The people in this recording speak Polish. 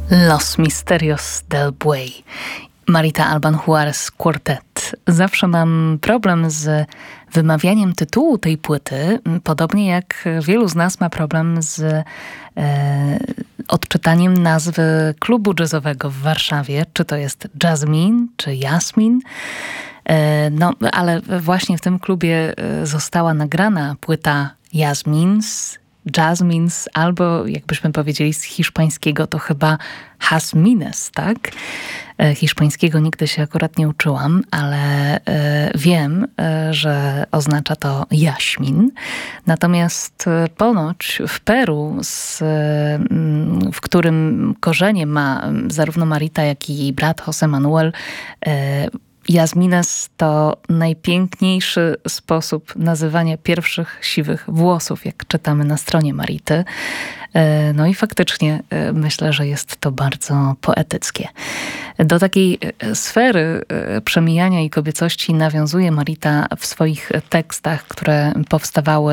Los Misterios del Buey. Marita Alban Juarez Quartet. Zawsze mam problem z wymawianiem tytułu tej płyty, podobnie jak wielu z nas ma problem z odczytaniem nazwy klubu jazzowego w Warszawie. Czy to jest Jasmine, czy Jasmin. No, ale właśnie w tym klubie została nagrana płyta Jasmines, albo jakbyśmy powiedzieli z hiszpańskiego, to chyba Jazmines, tak? Hiszpańskiego nigdy się akurat nie uczyłam, ale wiem, że oznacza to jaśmin. Natomiast ponoć w Peru, w którym korzenie ma zarówno Marita, jak i jej brat José Manuel, Jasmines to najpiękniejszy sposób nazywania pierwszych siwych włosów, jak czytamy na stronie Marity. No i faktycznie myślę, że jest to bardzo poetyckie. Do takiej sfery przemijania i kobiecości nawiązuje Marita w swoich tekstach, które powstawały